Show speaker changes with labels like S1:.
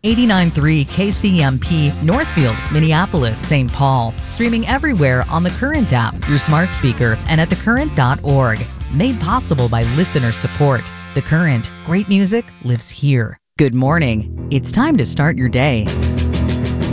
S1: 89.3 KCMP, Northfield, Minneapolis, St. Paul. Streaming everywhere on the Current app, your smart speaker, and at thecurrent.org. Made possible by listener support. The Current. Great music lives here. Good morning. It's time to start your day.